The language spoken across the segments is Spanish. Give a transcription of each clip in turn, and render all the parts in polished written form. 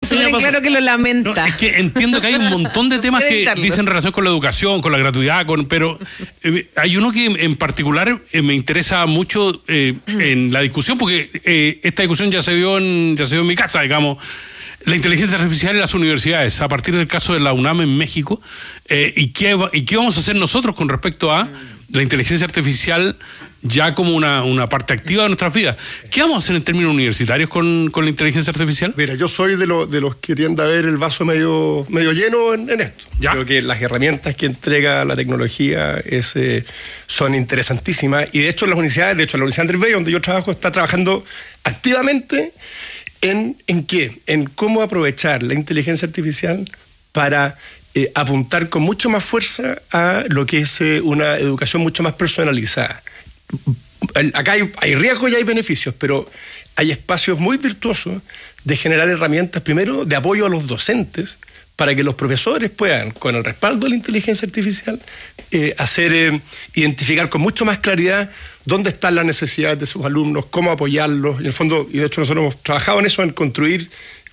súper claro que lo lamenta. No, es que entiendo que hay un montón de temas que dicen relación con la educación, con la gratuidad, pero hay uno que en particular me interesa mucho en la discusión, porque esta discusión ya se dio en mi casa, digamos. La inteligencia artificial en las universidades, a partir del caso de la UNAM en México, y qué vamos a hacer nosotros con respecto a la inteligencia artificial ya como una parte activa de nuestras vidas. ¿Qué vamos a hacer en términos universitarios con la inteligencia artificial? Mira, yo soy de los que tiende a ver el vaso medio lleno en esto. ¿Ya? Creo que las herramientas que entrega la tecnología son interesantísimas, y de hecho la Universidad Andrés Bello, donde yo trabajo, está trabajando activamente ¿en qué? En cómo aprovechar la inteligencia artificial para apuntar con mucho más fuerza a lo que es una educación mucho más personalizada. Acá hay riesgos y hay beneficios, pero hay espacios muy virtuosos de generar herramientas, primero, de apoyo a los docentes, para que los profesores puedan, con el respaldo de la inteligencia artificial, identificar con mucho más claridad dónde están las necesidades de sus alumnos, cómo apoyarlos. En el fondo, y de hecho nosotros hemos trabajado en eso, en construir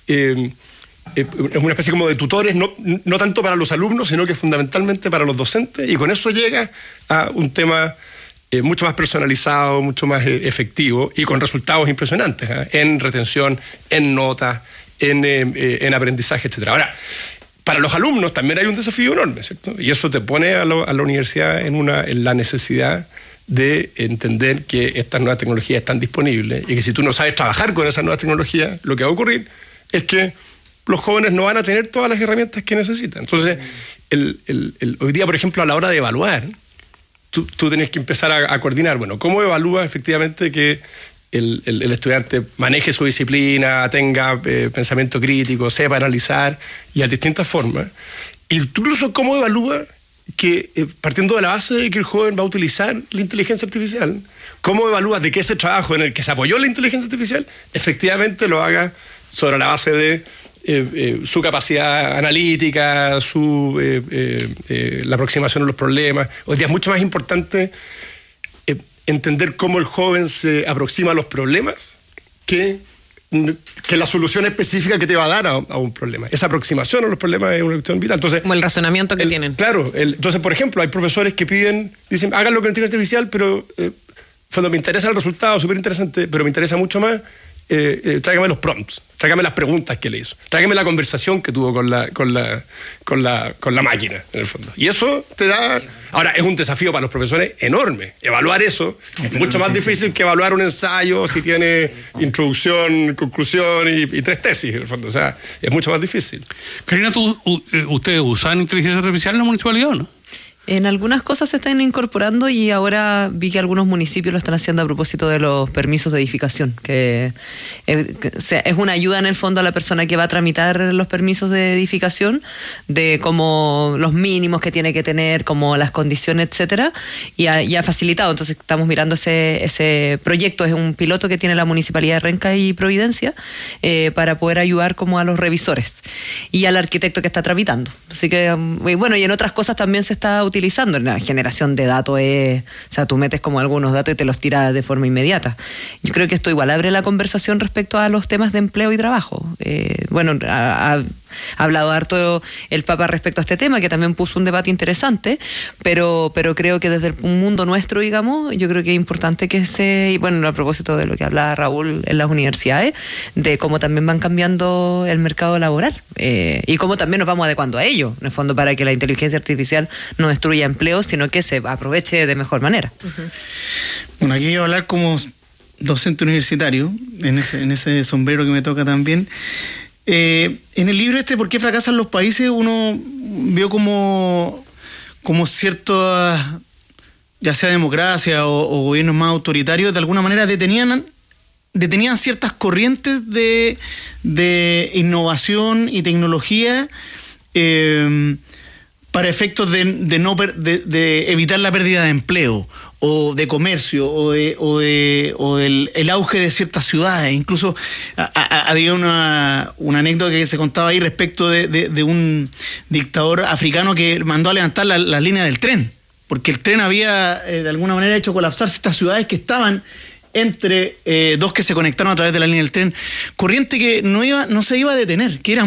una especie como de tutores, no tanto para los alumnos, sino que fundamentalmente para los docentes, y con eso llega a un tema mucho más personalizado, mucho más efectivo, y con resultados impresionantes, en retención, en notas, en aprendizaje, etc. Ahora, para los alumnos también hay un desafío enorme, ¿cierto? Y eso te pone a la universidad en la necesidad de entender que estas nuevas tecnologías están disponibles, y que si tú no sabes trabajar con esas nuevas tecnologías, lo que va a ocurrir es que los jóvenes no van a tener todas las herramientas que necesitan. Entonces, hoy día, por ejemplo, a la hora de evaluar, tú tenés que empezar a coordinar, bueno, ¿cómo evalúas efectivamente que el estudiante maneje su disciplina, tenga pensamiento crítico, sepa analizar, y a distintas formas? Incluso cómo evalúa que, partiendo de la base de que el joven va a utilizar la inteligencia artificial, cómo evalúa de que ese trabajo en el que se apoyó la inteligencia artificial efectivamente lo haga sobre la base de su capacidad analítica, la aproximación a los problemas. Hoy día es mucho más importante entender cómo el joven se aproxima a los problemas que la solución específica que te va a dar a un problema. Esa aproximación a los problemas es una cuestión vital. Entonces, como el razonamiento que tienen. Claro. Entonces, por ejemplo, hay profesores que dicen, háganlo con inteligencia artificial, pero cuando me interesa el resultado, súper interesante, pero me interesa mucho más, tráigame los prompts, tráigame las preguntas que le hizo, tráigame la conversación que tuvo con la máquina, en el fondo. Y eso te da... Ahora, es un desafío para los profesores enorme. Evaluar eso es mucho más difícil que evaluar un ensayo si tiene introducción, conclusión y 3 tesis, en el fondo. O sea, es mucho más difícil. Karina, ¿ustedes usan inteligencia artificial en la municipalidad o no? En algunas cosas se están incorporando, y ahora vi que algunos municipios lo están haciendo a propósito de los permisos de edificación, que es una ayuda en el fondo a la persona que va a tramitar los permisos de edificación, de como los mínimos que tiene que tener, como las condiciones, etcétera, y ha facilitado. Entonces estamos mirando ese proyecto, es un piloto que tiene la Municipalidad de Renca y Providencia, para poder ayudar como a los revisores y al arquitecto que está tramitando. Así que, bueno, y en otras cosas también se está utilizando. En la generación de datos, o sea, tú metes como algunos datos y te los tiras de forma inmediata. Yo creo que esto igual abre la conversación respecto a los temas de empleo y trabajo. Bueno, ha hablado harto el Papa respecto a este tema, que también puso un debate interesante, pero creo que desde un mundo nuestro, digamos, yo creo que es importante que y bueno, a propósito de lo que hablaba Raúl en las universidades, de cómo también van cambiando el mercado laboral, y cómo también nos vamos adecuando a ello, en el fondo, para que la inteligencia artificial no destruya empleos, sino que se aproveche de mejor manera. Bueno, aquí voy a hablar como docente universitario, en ese sombrero que me toca también. En el libro ¿Por qué fracasan los países?, uno vio como ciertas, ya sea democracia o gobiernos más autoritarios, de alguna manera detenían ciertas corrientes de innovación y tecnología, para efectos de evitar la pérdida de empleo, o de comercio, o del auge de ciertas ciudades. Incluso había una anécdota que se contaba ahí respecto de un dictador africano que mandó a levantar la línea del tren, porque el tren había de alguna manera hecho colapsar estas ciudades que estaban entre dos que se conectaron a través de la línea del tren. Corriente que no se iba a detener, que era